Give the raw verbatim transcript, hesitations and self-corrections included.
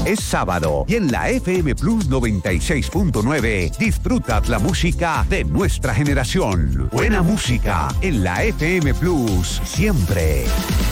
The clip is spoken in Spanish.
Es sábado y en la F M Plus noventa y seis punto nueve disfrutas la música de nuestra generación. Buena música en la F M Plus siempre.